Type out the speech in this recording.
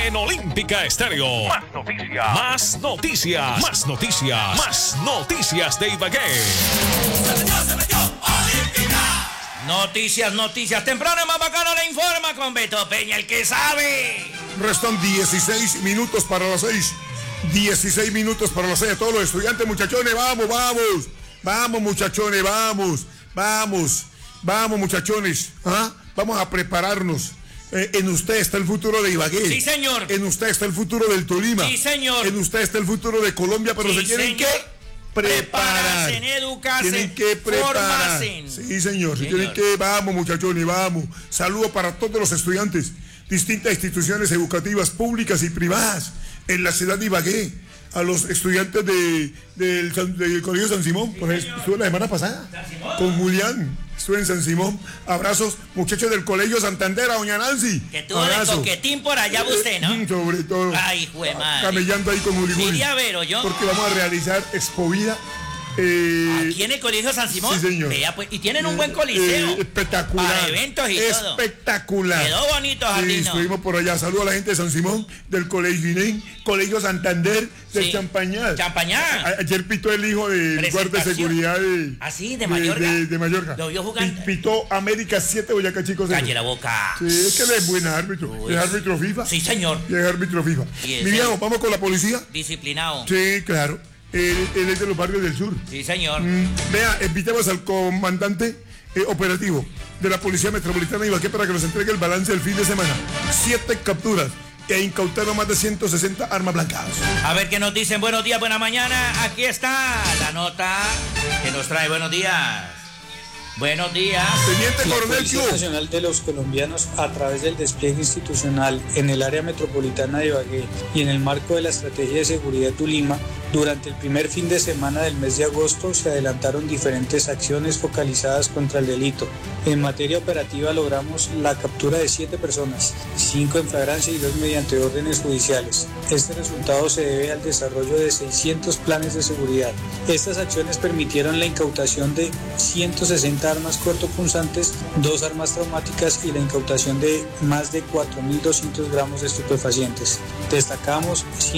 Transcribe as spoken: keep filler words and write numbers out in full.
en Olímpica Estéreo. Más noticias. Más noticias. Más noticias. Más noticias de Ibagué. Se metió, se metió, Olímpica. Noticias, noticias. Temprano más bacano le informa con Beto Peña, el que sabe. Restan dieciséis minutos para las seis. dieciséis minutos para las seis. Todos los estudiantes, muchachones, vamos, vamos. Vamos, muchachones, vamos. Vamos. Vamos, muchachones. ¿Ah? Vamos a prepararnos. Eh, en usted está el futuro de Ibagué. Sí, señor. En usted está el futuro del Tolima. Sí, señor. En usted está el futuro de Colombia, pero sí, se tienen señor. que preparar. Prepararse, educarse, tienen que preparar. Formarse. Sí, señor. Se señor. tienen que, vamos, muchachones, vamos. Saludo para todos los estudiantes, distintas instituciones educativas públicas y privadas en la ciudad de Ibagué. A los estudiantes de, del, del Colegio San Simón, sí, por ejemplo, estuve la semana pasada con Julián, estuve en San Simón. Abrazos, muchachos del Colegio Santander, a doña Nancy. Que tuvo de coquetín por allá usted, ¿no? Eh, sobre todo. Ay, jue madre. Camellando ahí con Juli Juli. Iría a ver, ¿o yo? Porque vamos a realizar Expo Vida. Eh, ¿Aquí en el Colegio San Simón? Sí, señor. Vea, pues, y tienen un buen coliseo. Eh, espectacular. Para eventos y todo. Espectacular. Quedó bonito, Sí, Jardino. estuvimos por allá. Saludos a la gente de San Simón, del Colegio Inén, Colegio Santander, del sí. Champañá. Champañá. A- ayer pitó el hijo del guardia de seguridad de, ¿Ah, sí? ¿De Mallorca? De, de, de Mallorca. Lo vio jugando. Pi- Pitó América siete, Boyacá Chicos. Calle la boca. Sí, es que él es buen árbitro. Uy. Es árbitro FIFA. Sí, señor. Y es árbitro FIFA. Y ese- Mi viejo, ¿vamos con la policía? Disciplinado. Sí, claro. Él, él es de los barrios del sur. Sí, señor. Mm, vea, invitamos al comandante eh, operativo de la Policía Metropolitana de Ibagué para que nos entregue el balance del fin de semana. Siete capturas e incautaron más de ciento sesenta armas blancas. A ver qué nos dicen. Buenos días, buena mañana. Aquí está la nota que nos trae. Buenos días. Buenos días. Teniente La Coronel Policía Q. Nacional de los Colombianos, a través del despliegue institucional en el área metropolitana de Ibagué y en el marco de la Estrategia de Seguridad Tolima, durante el primer fin de semana del mes de agosto se adelantaron diferentes acciones focalizadas contra el delito. En materia operativa logramos la captura de siete personas, cinco en flagrancia y dos mediante órdenes judiciales. Este resultado se debe al desarrollo de seiscientos planes de seguridad. Estas acciones permitieron la incautación de ciento sesenta armas cortopunzantes, dos armas traumáticas y la incautación de más de cuatro mil doscientos gramos de estupefacientes. Destacamos